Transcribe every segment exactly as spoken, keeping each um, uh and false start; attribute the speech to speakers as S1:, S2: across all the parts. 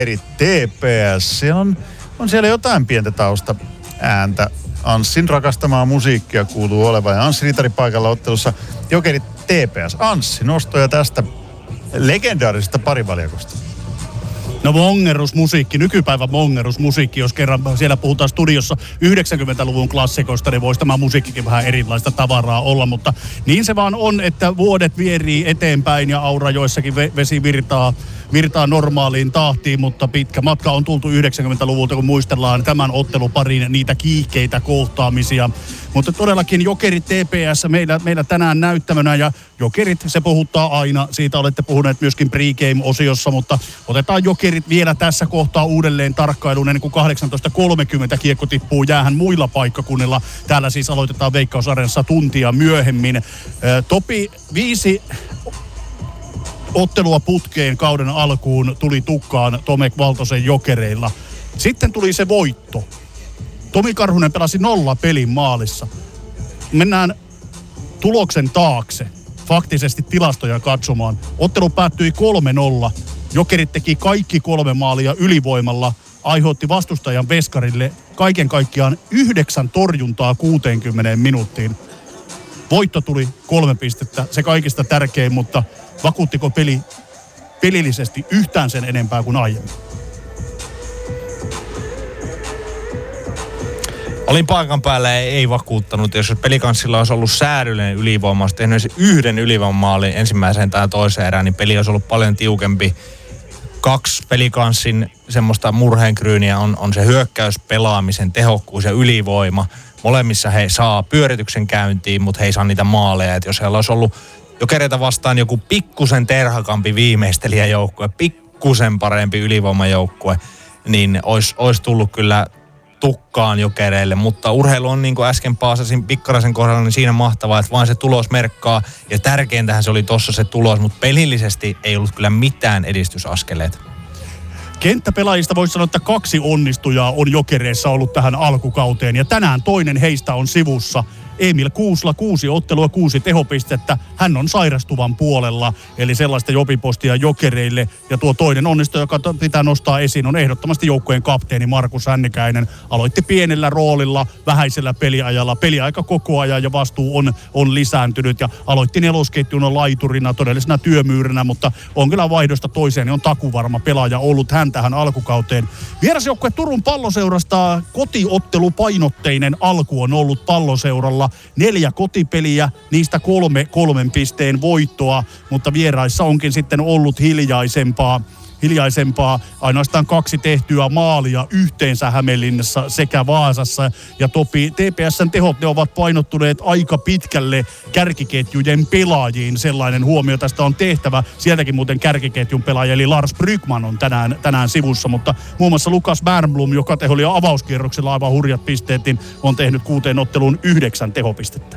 S1: eri T P S. Siellä on, on siellä jotain pientä tausta ääntä. Anssin rakastamaa musiikkia kuuluu olevan. Ja Anssi Ritari paikalla ottelussa Jokerit T P S. Anssi, nostoja tästä legendaarisesta parivaljakosta.
S2: No mongerusmusiikki, nykypäivän mongerusmusiikki, jos kerran siellä puhutaan studiossa yhdeksänkymmentäluvun klassikoista, niin voisi tämä musiikkikin vähän erilaista tavaraa olla, mutta niin se vaan on, että vuodet vierii eteenpäin ja Aurajoissakin vesi virtaa, virtaa normaaliin tahtiin, mutta pitkä matka on tultu yhdeksänkymmentäluvulta, kun muistellaan tämän ottelupariin niitä kiihkeitä kohtaamisia. Mutta todellakin Jokerit T P S meillä, meillä tänään näyttämönä ja Jokerit, se puhuttaa aina. Siitä olette puhuneet myöskin pregame-osiossa, mutta otetaan Jokerit vielä tässä kohtaa uudelleen tarkkailuun ennen kuin kahdeksantoista kolmekymmentä kiekko tippuu jäähän muilla paikkakunnilla. Täällä siis aloitetaan Veikkaus-areenassa tuntia myöhemmin. Topi viisi ottelua putkeen kauden alkuun tuli tukkaan Tomek Valtosen Jokereilla. Sitten tuli se voitto. Tomi Karhunen pelasi nolla pelin maalissa. Mennään tuloksen taakse, faktisesti tilastoja katsomaan. Ottelu päättyi kolme nolla. Jokerit teki kaikki kolme maalia ylivoimalla, aiheutti vastustajan veskarille kaiken kaikkiaan yhdeksän torjuntaa kuuteenkymmeneen minuuttiin. Voitto tuli kolme pistettä, se kaikista tärkein, mutta vakuuttiko peli pelillisesti yhtään sen enempää kuin aiemmin?
S3: Olin paikan päällä, ei, ei vakuuttanut. Jos Pelikanssilla olisi ollut säädyllinen ylivoima, olisi tehnyt yhden ylivoimamaalin ensimmäiseen tai toiseen erään, niin peli olisi ollut paljon tiukempi. Kaksi Pelikanssin semmoista murheenkryyniä on, on se hyökkäyspelaamisen tehokkuus ja ylivoima. Molemmissa he saa pyörityksen käyntiin, mutta he ei saa niitä maaleja. Et jos heillä olisi ollut Jokereita vastaan joku pikkusen terhakampi viimeistelijäjoukkue, pikkusen parempi ylivoimajoukkue, niin olisi, olisi tullut kyllä tukkaan Jokereille, mutta urheilu on, niin kuin äsken paasasin Pikkaraisen kohdalla, niin siinä mahtavaa, että vain se tulos merkkaa, ja tärkeintähän se oli tossa se tulos, mutta pelillisesti ei ollut kyllä mitään edistysaskeleita.
S2: Kenttäpelaajista voisi sanoa, että kaksi onnistujaa on Jokereissa ollut tähän alkukauteen, ja tänään toinen heistä on sivussa. Emil Kuusla, kuusi ottelua, kuusi tehopistettä. Hän on sairastuvan puolella, eli sellaista jopipostia Jokereille. Ja tuo toinen onnistuja, joka pitää nostaa esiin, on ehdottomasti joukkueen kapteeni Markus Hännikäinen. Aloitti pienellä roolilla, vähäisellä peliajalla. Peliaika koko ajan ja vastuu on, on lisääntynyt. Ja aloitti nelosketjuna laiturina, todellisena työmyyrinä, mutta on kyllä vaihdosta toiseen, niin on takuvarma pelaaja ollut hän tähän alkukauteen. Vierasjoukkue Turun Palloseurasta kotiottelupainotteinen alku on ollut Palloseuralla. Neljä kotipeliä, niistä kolme kolmen pisteen voittoa, mutta vieraissa onkin sitten ollut hiljaisempaa. Hiljaisempaa, ainoastaan kaksi tehtyä maalia yhteensä Hämeenlinnassa sekä Vaasassa. Ja topi T P S:n tehot, ne ovat painottuneet aika pitkälle kärkiketjujen pelaajiin. Sellainen huomio tästä on tehtävä. Sieltäkin muuten kärkiketjun pelaaja, eli Lars Brygman on tänään, tänään sivussa. Mutta muun muassa Lukas Bernblom, joka teholi avauskierroksella aivan hurjat pisteet, niin on tehnyt kuuteen otteluun yhdeksän tehopistettä.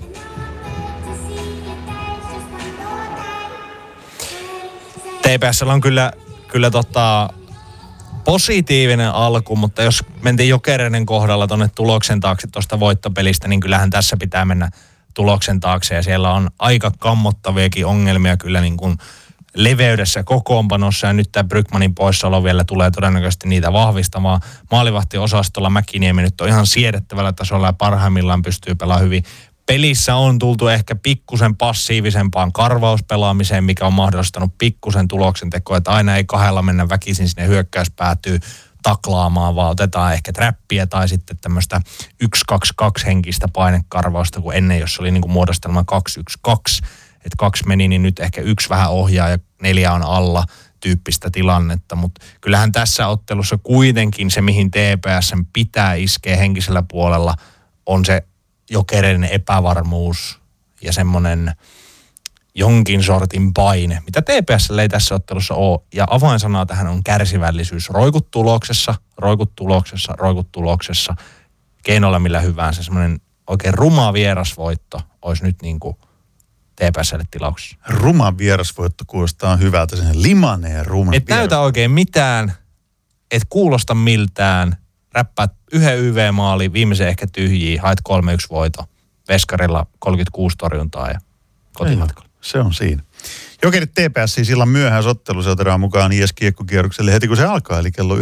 S3: T P S:llä on kyllä Kyllä tota, positiivinen alku, mutta jos mentiin Jokereiden kohdalla tuonne tuloksen taakse tuosta voittopelistä, niin kyllähän tässä pitää mennä tuloksen taakse. Ja siellä on aika kammottaviakin ongelmia kyllä niin kuin leveydessä kokoonpanossa. Ja nyt tämä Brygmanin poissaolo vielä tulee todennäköisesti niitä vahvistamaan. Maalivahtiosastolla Mäkiniemi nyt on ihan siedettävällä tasolla ja parhaimmillaan pystyy pelaamaan hyvin. Pelissä on tultu ehkä pikkusen passiivisempaan karvauspelaamiseen, mikä on mahdollistanut pikkusen tuloksen tekoa, että aina ei kahdella mennä väkisin sinne hyökkäyspäätyy taklaamaan, vaan otetaan ehkä träppiä tai sitten tämmöistä yksi kaksi kaksi henkistä painekarvausta, kun ennen, jos oli niin kuin muodostelma kaksi yksi kaksi, että kaksi meni, niin nyt ehkä yksi vähän ohjaa ja neljä on alla tyyppistä tilannetta, mutta kyllähän tässä ottelussa kuitenkin se, mihin T P S:n pitää iskeä henkisellä puolella, on se Jokereiden epävarmuus ja semmoinen jonkin sortin paine, mitä T P S:llä ei tässä ottelussa ole. Ja avainsana tähän on kärsivällisyys. Roikut tuloksessa, roikut tuloksessa, roikut tuloksessa. Keinoilla millä hyvänsä semmoinen oikein ruma vierasvoitto olisi nyt niin kuin T P S:lle tilauksessa.
S1: Ruma vierasvoitto kuulostaa hyvältä, sen limaneen ruma.
S3: Et vieras... näytä oikein mitään, et kuulosta miltään. Räppäät yhden Y V-maali, viimeisen ehkä tyhjiä, haet kolme yksi voito. Veskarilla kolmekymmentäkuusi torjuntaa ja kotimatkalla.
S1: Se on siinä. Jokerit T P S siis illan myöhäisottelu, se otetaan mukaan I S-kiekkokierrokselle heti kun se alkaa, eli kello